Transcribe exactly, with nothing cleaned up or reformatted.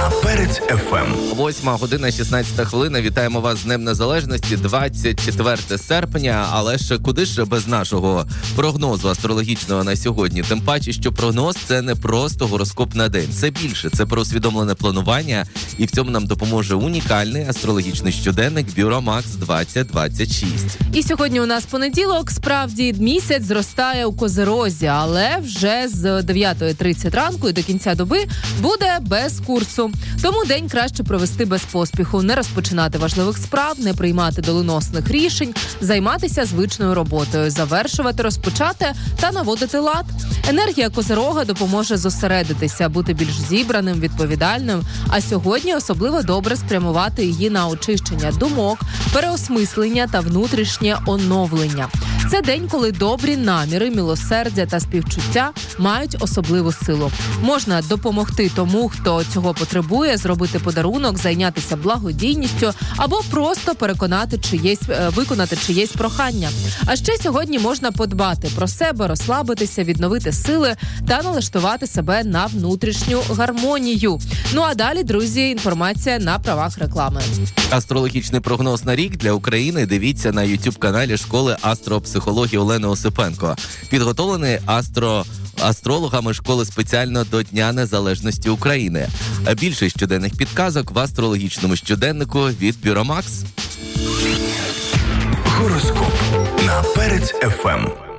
на Перець еф ем. Восьма година, шістнадцята хвилина. Вітаємо вас з Днем Незалежності, двадцять четверте серпня. Але ж куди ж без нашого прогнозу астрологічного на сьогодні? Тим паче, що прогноз – це не просто гороскоп на день. Це більше, це про усвідомлене планування. І в цьому нам допоможе унікальний астрологічний щоденник Бюро Макс двадцять двадцять шість. І сьогодні у нас понеділок. Справді, місяць зростає у Козирозі, але вже з дев'ятої тридцять ранку і до кінця доби буде без курсу. Тому день краще провести без поспіху, не розпочинати важливих справ, не приймати доленосних рішень, займатися звичною роботою, завершувати, розпочати та наводити лад. Енергія Козирога допоможе зосередитися, бути більш зібраним, відповідальним, а сьогодні особливо добре спрямувати її на очищення думок, переосмислення та внутрішнє оновлення. Це день, коли добрі наміри, милосердя та співчуття мають особливу силу. Можна допомогти тому, хто цього потребує, зробити подарунок, зайнятися благодійністю або просто переконати чиєсь, виконати чиєсь прохання. А ще сьогодні можна подбати про себе, розслабитися, відновити сили та налаштувати себе на внутрішню гармонію. Ну а далі, друзі, інформація на правах реклами. Астрологічний прогноз на рік для України дивіться на ютуб-каналі школи астропсихології Олени Осипенко. Підготовлений астро... астрологами школи спеціально до Дня Незалежності України. Більше щоденних підказок в астрологічному щоденнику від Бюро Макс. Гороскоп на Перець еф ем.